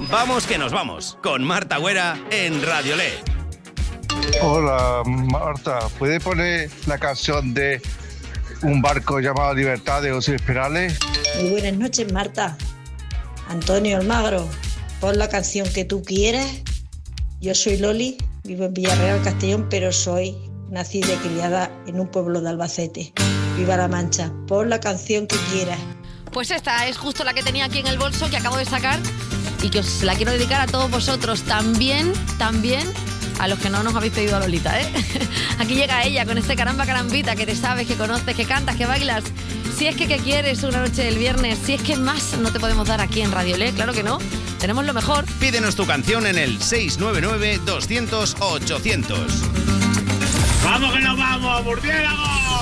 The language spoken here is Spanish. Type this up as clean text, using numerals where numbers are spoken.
Vamos que nos vamos, con Marta Güera en Radiolé. Hola Marta, ¿puede poner la canción de Un barco llamado Libertad de José Perales? Muy buenas noches, Marta. Antonio Almagro, pon la canción que tú quieras. Yo soy Loli, vivo en Villarreal, Castellón, pero soy nacida y criada en un pueblo de Albacete. Viva La Mancha, pon la canción que quieras. Pues esta es justo la que tenía aquí en el bolso, que acabo de sacar, y que os la quiero dedicar a todos vosotros. También a los que no nos habéis pedido a Lolita, ¿eh? Aquí llega ella con este caramba carambita que te sabes, que conoces, que cantas, que bailas. Si es que quieres una noche del viernes, si es que más no te podemos dar aquí en Radiolé, claro que no. Tenemos lo mejor. Pídenos tu canción en el 699-200-800. ¡Vamos que nos vamos, murciélagos!